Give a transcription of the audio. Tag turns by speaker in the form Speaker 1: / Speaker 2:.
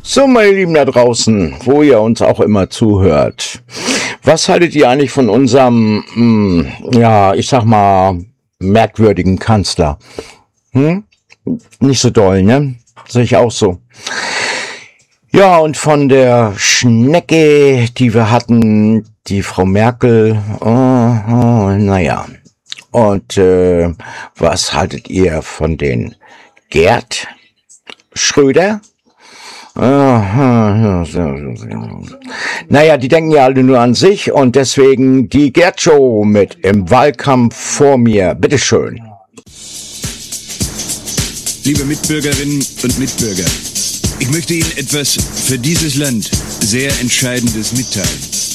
Speaker 1: So, meine Lieben da draußen, wo ihr uns auch immer zuhört. Was haltet ihr eigentlich von unserem, ich sag mal, merkwürdigen Kanzler? Nicht so doll, ne? Sehe ich auch so. Ja, und von der Schnecke, die wir hatten, die Frau Merkel, naja. Und was haltet ihr von den Gerd Schröder? Naja, die denken ja alle nur an sich und deswegen die Gerd Show mit im Wahlkampf vor mir. Bitteschön.
Speaker 2: Liebe Mitbürgerinnen und Mitbürger, ich möchte Ihnen etwas für dieses Land sehr Entscheidendes mitteilen.